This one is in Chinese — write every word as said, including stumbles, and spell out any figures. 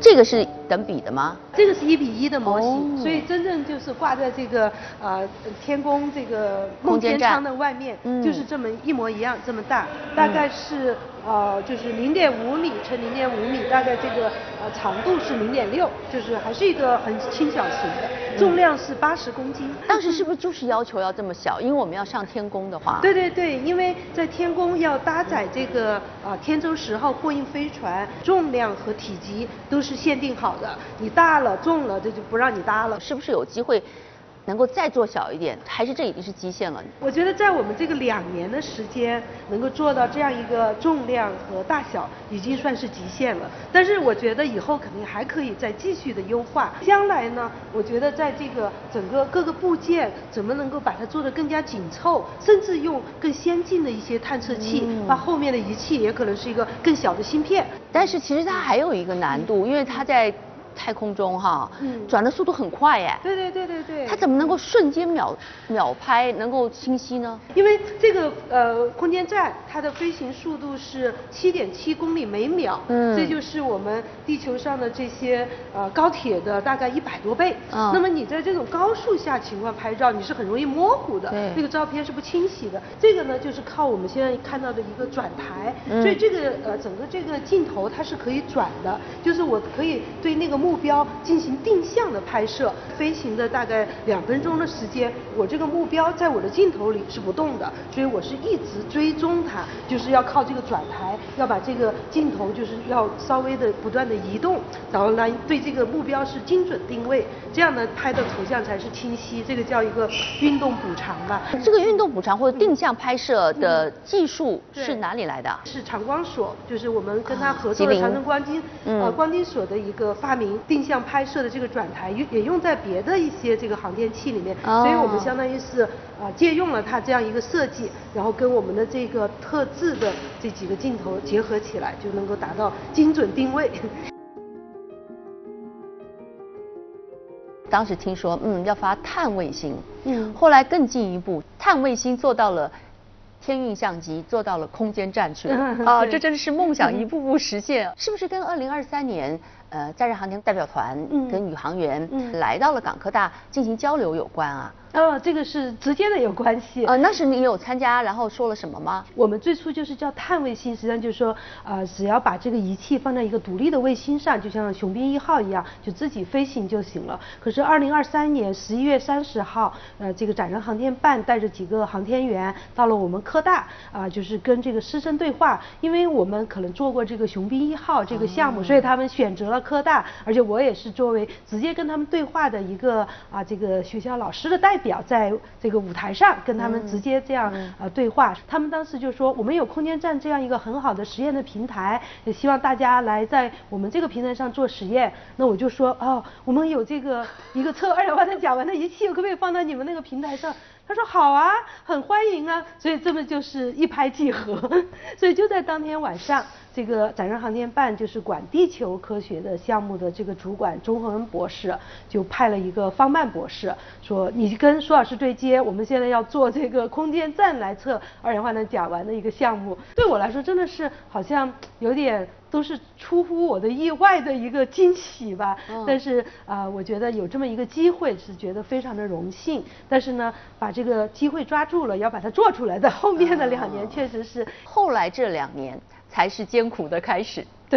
这个是等比的吗？ 这个是一比一的模型， 哦、 所以真正就是挂在这个呃天宫这个梦天仓的外面， 嗯、 就是这么一模一样这么大，大概是、嗯、呃就是零点五米乘零点五米，大概这个呃长度是零点六，就是还是一个很轻小型的，重量是八十公斤。 当时是不是就是要求要这么小？因为我们要上天宫的话。 对对对，因为在天宫要搭载这个啊、呃、天舟十号货运飞船，重量和体积都是限定好的，你大了重了这就不让你搭了。 是不是有机会能够再做小一点？还是这已经是极限了？ 我觉得在我们这个两年的时间能够做到这样一个重量和大小，已经算是极限了。但是我觉得以后肯定还可以再继续的优化。将来呢，我觉得在这个整个各个部件怎么能够把它做得更加紧凑，甚至用更先进的一些探测器，嗯、把后面的仪器也可能是一个更小的芯片。 但是其实它还有一个难度，嗯、因为它在太空中哈，嗯，转的速度很快哎。 对对对对对。 它怎么能够瞬间秒秒拍，能够清晰呢？ 因为这个呃空间站它的飞行速度是七点七公里每秒，嗯，这就是我们地球上的这些呃高铁的大概一百多倍。嗯。那么你在这种高速下情况拍照，你是很容易模糊的，对，这个照片是不清晰的。这个呢，就是靠我们现在看到的一个转台，嗯、所以这个呃整个这个镜头它是可以转的，就是我可以对那个目标进行定向的拍摄，飞行的大概两分钟的时间，我这个目标在我的镜头里是不动的，所以我是一直追踪它，就是要靠这个转台，要把这个镜头就是要稍微的不断的移动，然后呢对这个目标是精准定位，这样呢拍的图像才是清晰，这个叫一个运动补偿吧。 这个运动补偿或者定向拍摄的技术是哪里来的？ 嗯、是长光所，就是我们跟他合作的长城光金、嗯、呃光金所的一个发明，定向拍摄的这个转台也用在别的一些这个航天器里面，哦、所以我们相当于是啊、呃、借用了它这样一个设计，然后跟我们的这个特制的这几个镜头结合起来，就能够达到精准定位。 当时听说，嗯，要发碳卫星，嗯，后来更进一步，碳卫星做到了天运相机，做到了空间站去了，啊，这真的是梦想一步步实现。是不是跟二零二三年呃载人航天代表团跟宇航员来到了港科大进行交流有关啊？ 哦，这个是直接的有关系。 呃，那时你有参加，然后说了什么吗？ 我们最初就是叫碳卫星，实际上就是说，呃，只要把这个仪器放在一个独立的卫星上，就像雄兵一号一样，就自己飞行就行了。可是二零二三年十一月三十号，呃，这个载人航天办带着几个航天员到了我们科大，啊、呃，就是跟这个师生对话，因为我们可能做过这个雄兵一号这个项目，哦、所以他们选择了科大，而且我也是作为直接跟他们对话的一个啊、呃，这个学校老师的代表。表在这个舞台上跟他们直接这样、嗯、呃对话，他们当时就说我们有空间站这样一个很好的实验的平台，也希望大家来在我们这个平台上做实验。那我就说哦，我们有这个一个测二氧化碳甲烷的仪器，可不可以放到你们那个平台上？他说好啊，很欢迎啊，所以这么就是一拍即合。所以就在当天晚上，这个载人航天办就是管地球科学的项目的这个主管钟恒恩博士，就派了一个方曼博士，说你跟苏老师对接，我们现在要做这个空间站来测二氧化碳甲烷的一个项目。对我来说真的是好像有点都是出乎我的意外的一个惊喜吧。嗯、但是啊、呃，我觉得有这么一个机会是觉得非常的荣幸。但是呢，把这个机会抓住了，要把它做出来的后面的两年确实是。 后来这两年才是艰苦的开始。